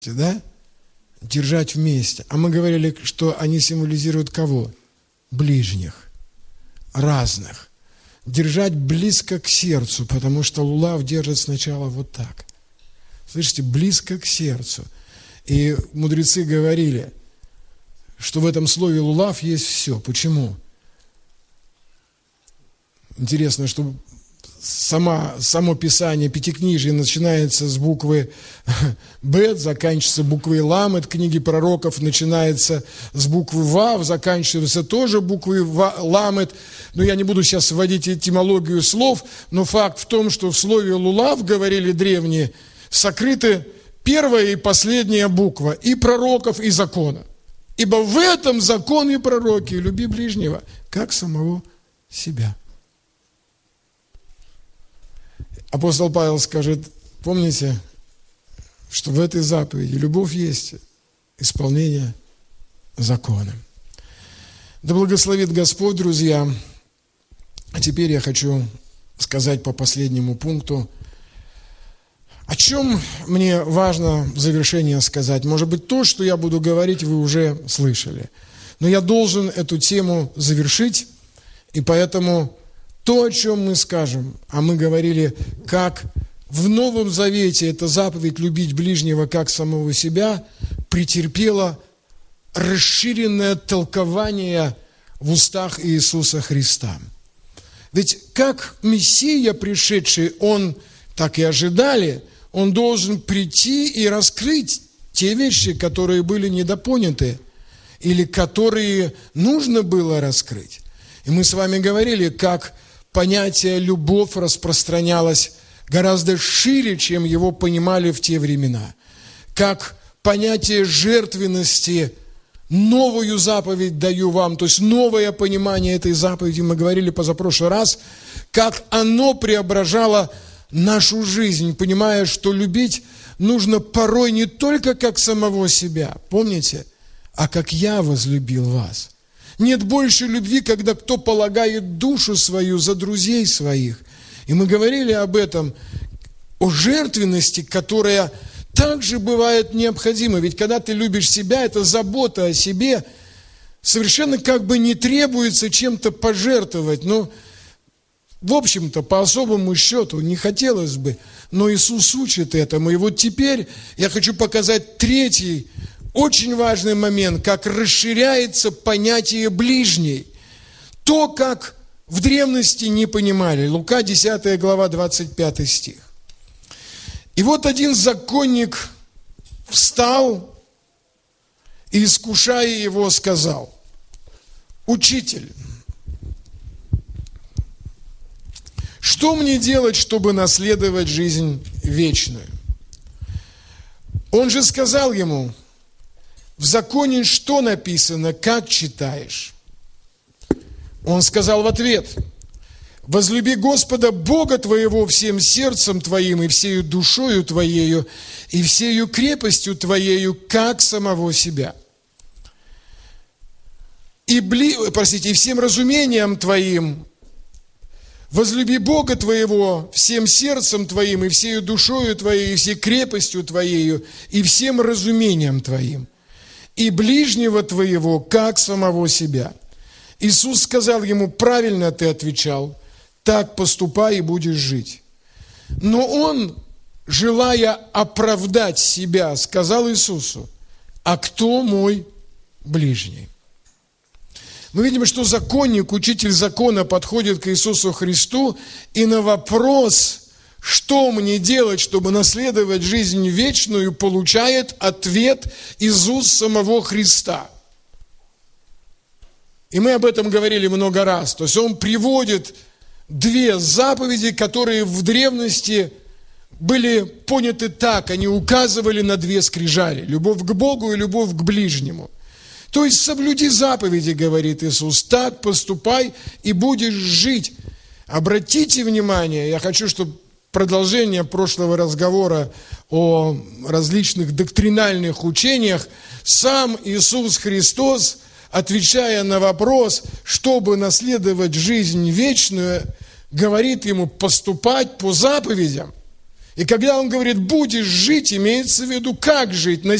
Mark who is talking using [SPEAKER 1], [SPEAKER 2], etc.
[SPEAKER 1] да? Держать вместе. А мы говорили, что они символизируют кого? Ближних, разных. Держать близко к сердцу, потому что лулав держит сначала вот так. Слышите, близко к сердцу. И мудрецы говорили, что в этом слове лулав есть все. Почему? Интересно, что само Писание, Пятикнижие, начинается с буквы Бет, заканчивается буквой Ламет, книги пророков начинается с буквы Вав, заканчивается тоже буквой Ламет. Но я не буду сейчас вводить этимологию слов, но факт в том, что в слове лулав, говорили древние, сокрыты первая и последняя буква и пророков, и закона. Ибо в этом закон и пророки, люби ближнего, как самого себя. Апостол Павел скажет, помните, что в этой заповеди любовь есть исполнение закона. Да благословит Господь, друзья. А теперь я хочу сказать по последнему пункту, о чем мне важно в завершение сказать. Может быть, то, что я буду говорить, вы уже слышали. Но я должен эту тему завершить, и поэтому то, о чем мы скажем, а мы говорили, как в Новом Завете эта заповедь любить ближнего как самого себя претерпела расширенное толкование в устах Иисуса Христа. Ведь как Мессия пришедший, Он, так и ожидали, Он должен прийти и раскрыть те вещи, которые были недопоняты, или которые нужно было раскрыть. И мы с вами говорили, как понятие «любовь» распространялось гораздо шире, чем его понимали в те времена. Как понятие жертвенности «новую заповедь даю вам», то есть новое понимание этой заповеди, мы говорили позапрошлый раз, как оно преображало нашу жизнь, понимая, что любить нужно порой не только как самого себя, помните, а как я возлюбил вас. Нет больше любви, когда кто полагает душу свою за друзей своих. И мы говорили об этом, о жертвенности, которая также бывает необходима. Ведь когда ты любишь себя, это забота о себе, совершенно как бы не требуется чем-то пожертвовать. Но, в общем-то, по особому счету не хотелось бы. Но Иисус учит этому. И вот теперь я хочу показать третий очень важный момент, как расширяется понятие ближний. То, как в древности не понимали. Лука, 10 глава, 25 стих. И вот один законник встал и, искушая его, сказал: «Учитель, что мне делать, чтобы наследовать жизнь вечную?» Он же сказал ему: «В законе что написано, как читаешь?» Он сказал в ответ: «Возлюби Господа Бога твоего всем сердцем твоим и всею душою твоею и всею крепостью твоею, как самого себя. И всем разумением твоим возлюби Бога твоего всем сердцем твоим и всею душою твоей и всей крепостью твоею и всем разумением твоим. И ближнего твоего, как самого себя». Иисус сказал ему: «Правильно ты отвечал, так поступай и будешь жить». Но он, желая оправдать себя, сказал Иисусу: «А кто мой ближний?» Мы видим, что законник, учитель закона, подходит к Иисусу Христу и на вопрос, что мне делать, чтобы наследовать жизнь вечную, получает ответ из уст самого Христа. И мы об этом говорили много раз. То есть он приводит две заповеди, которые в древности были поняты так, они указывали на две скрижали: любовь к Богу и любовь к ближнему. То есть соблюди заповеди, говорит Иисус, так поступай и будешь жить. Обратите внимание, я хочу, чтобы продолжение прошлого разговора о различных доктринальных учениях, сам Иисус Христос, отвечая на вопрос, чтобы наследовать жизнь вечную, говорит ему поступать по заповедям. И когда он говорит «будешь жить», имеется в виду как жить, на